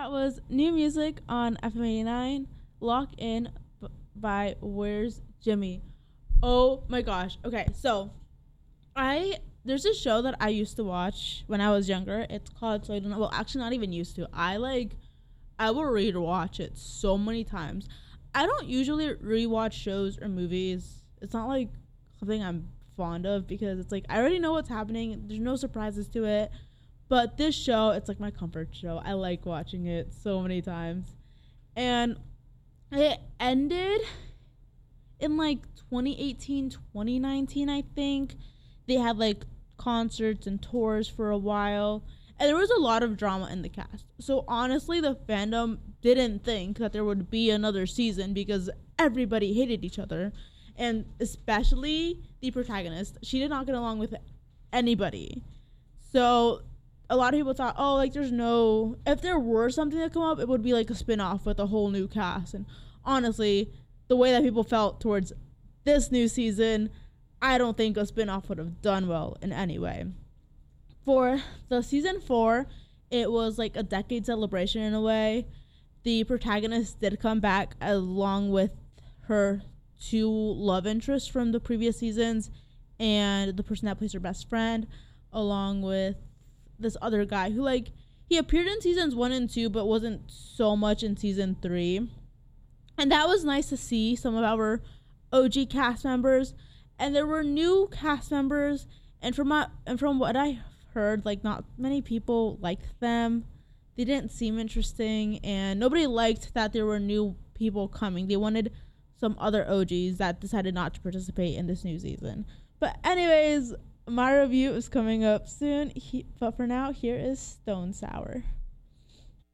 That was new music on FM 89. Lock in by Where's Jimmy. Oh my gosh. Okay, so there's a show that I used to watch when I was younger. It's called well, actually not even used to. I will rewatch it so many times. I don't usually rewatch shows or movies. It's not like something I'm fond of because it's like I already know what's happening. There's no surprises to it. But this show, it's like my comfort show. I like watching it so many times. And it ended in like 2018, 2019, I think. They had like concerts and tours for a while. And there was a lot of drama in the cast. So honestly, the fandom didn't think that there would be another season because everybody hated each other. And especially the protagonist. She did not get along with anybody. So a lot of people thought, oh, like if there were something to come up, it would be like a spin-off with a whole new cast. And honestly, the way that people felt towards this new season, I don't think a spin-off would have done well in any way. For the season 4, it was like a decade celebration in a way. The protagonist did come back along with her 2 love interests from the previous seasons and the person that plays her best friend, along with this other guy who he appeared in seasons 1 and 2 but wasn't so much in season 3. And that was nice to see some of our OG cast members. And there were new cast members, and from what I heard, not many people liked them. They didn't seem interesting, and nobody liked that there were new people coming. They wanted some other OGs that decided not to participate in this new season. But anyways, my review is coming up soon. But for now, here is Stone Sour.